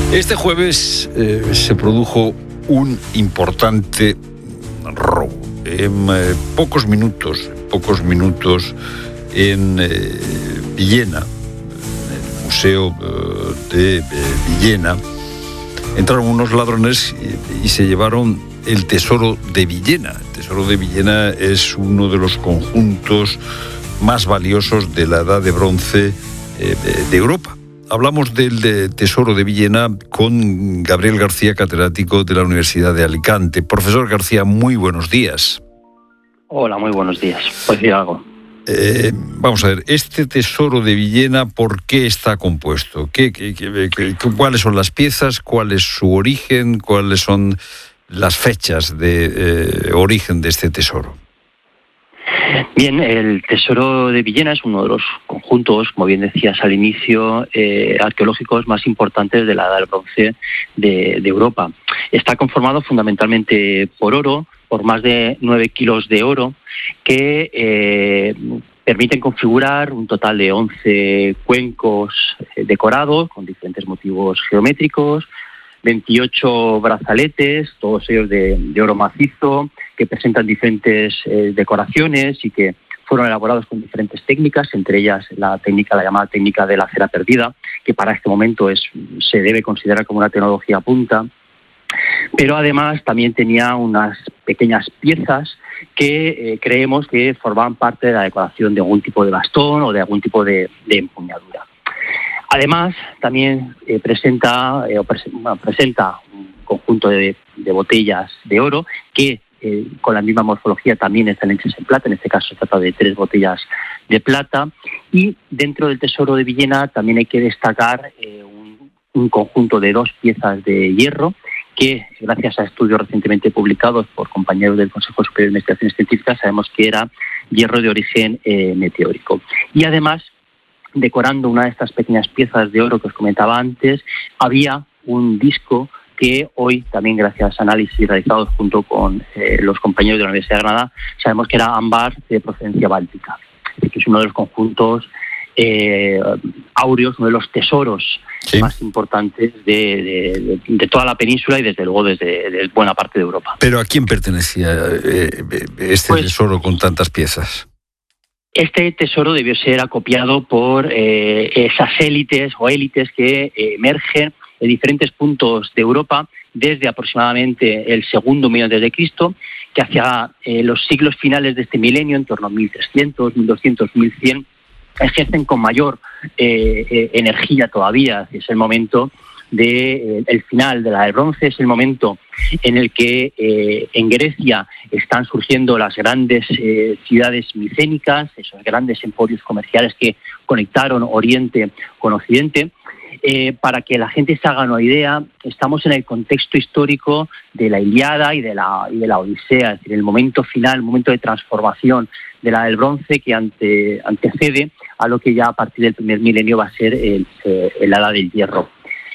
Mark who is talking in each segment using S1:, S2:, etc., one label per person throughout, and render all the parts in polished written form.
S1: Este jueves se produjo un importante robo. En pocos minutos en Villena, en el Museo de Villena, entraron unos ladrones y se llevaron el Tesoro de Villena. El Tesoro de Villena es uno de los conjuntos más valiosos de la Edad de Bronce de Europa. Hablamos del Tesoro de Villena con Gabriel García, catedrático de la Universidad de Alicante. Profesor García, muy buenos días.
S2: Hola, muy buenos días. ¿Puedes decir algo?
S1: Vamos a ver, este Tesoro de Villena, ¿por qué está compuesto? ¿Cuáles son las piezas? ¿Cuál es su origen? ¿Cuáles son las fechas de origen de este tesoro?
S2: Bien, el Tesoro de Villena es uno de los conjuntos, como bien decías al inicio, arqueológicos más importantes de la Edad del Bronce de Europa. Está conformado fundamentalmente por oro, por más de 9 kilos de oro, que permiten configurar un total de 11 cuencos decorados con diferentes motivos geométricos, 28 brazaletes, todos ellos de oro macizo, que presentan diferentes decoraciones y que fueron elaborados con diferentes técnicas, entre ellas la llamada técnica de la cera perdida, que para este momento se debe considerar como una tecnología punta. Pero además también tenía unas pequeñas piezas que creemos que formaban parte de la decoración de algún tipo de bastón o de algún tipo de empuñadura. Además, también presenta un conjunto de botellas de oro que, con la misma morfología, también están hechas en plata. En este caso se trata de 3 botellas de plata. Y dentro del Tesoro de Villena también hay que destacar un conjunto de 2 piezas de hierro que, gracias a estudios recientemente publicados por compañeros del Consejo Superior de Investigaciones Científicas, sabemos que era hierro de origen meteórico. Y además, decorando una de estas pequeñas piezas de oro que os comentaba antes, había un disco que hoy, también gracias a análisis realizados junto con los compañeros de la Universidad de Granada, sabemos que era ámbar de procedencia báltica, que es uno de los conjuntos áureos, uno de los tesoros más importantes de toda la península y desde luego desde buena parte de Europa.
S1: ¿Pero a quién pertenecía este tesoro con tantas piezas?
S2: Este tesoro debió ser acopiado por esas élites que emergen en diferentes puntos de Europa desde aproximadamente el segundo milenio antes de Cristo, que hacia los siglos finales de este milenio, en torno a 1300, 1200, 1100, ejercen con mayor energía todavía. Es el momento el final de la Edad del Bronce, es el momento en el que en Grecia están surgiendo las grandes ciudades micénicas, esos grandes emporios comerciales que conectaron Oriente con Occidente. Para que la gente se haga una idea, estamos en el contexto histórico de la Ilíada y de la Odisea, es decir, el momento final, el momento de transformación de la Edad del Bronce que antecede a lo que ya a partir del primer milenio va a ser la Edad del Hierro.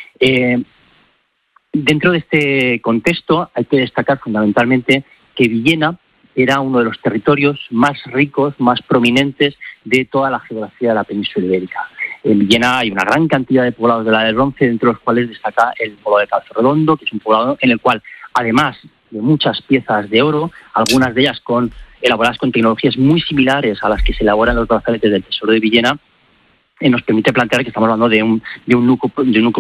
S2: Dentro de este contexto hay que destacar fundamentalmente que Villena era uno de los territorios más ricos, más prominentes de toda la geografía de la península ibérica. En Villena hay una gran cantidad de poblados de la Edad del Bronce, entre los cuales destaca el poblado de Calzo Redondo, que es un poblado en el cual, además de muchas piezas de oro, algunas de ellas elaboradas con tecnologías muy similares a las que se elaboran los brazaletes del Tesoro de Villena, nos permite plantear que estamos hablando de un núcleo